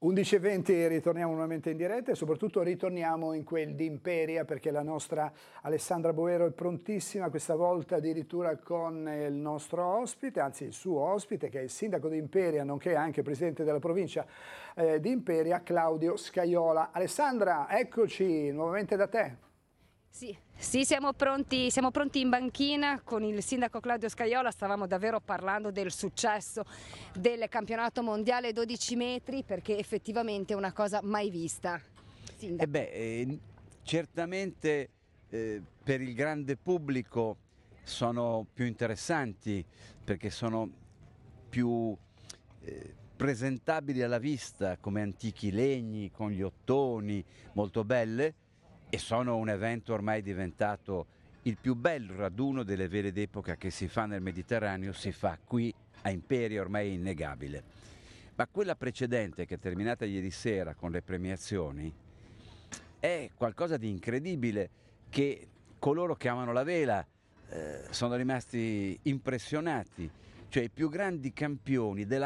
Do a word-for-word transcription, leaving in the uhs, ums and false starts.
undici e venti ritorniamo nuovamente in diretta e soprattutto ritorniamo in quel di Imperia perché la nostra Alessandra Boero è prontissima, questa volta addirittura con il nostro ospite, anzi il suo ospite che è il sindaco di Imperia, nonché anche presidente della provincia eh, di Imperia, Claudio Scajola. Alessandra, eccoci nuovamente da te. Sì, sì siamo, pronti, siamo pronti in banchina con il sindaco Claudio Scajola, stavamo davvero parlando del successo del campionato mondiale dodici metri perché effettivamente è una cosa mai vista. Eh beh, eh, certamente eh, per il grande pubblico sono più interessanti perché sono più eh, presentabili alla vista come antichi legni con gli ottoni molto belle, e sono un evento ormai diventato il più bello raduno delle vele d'epoca che si fa nel Mediterraneo, si fa qui a Imperia, ormai è innegabile. Ma quella precedente, che è terminata ieri sera con le premiazioni, è qualcosa di incredibile, che coloro che amano la vela eh, sono rimasti impressionati, cioè i più grandi campioni della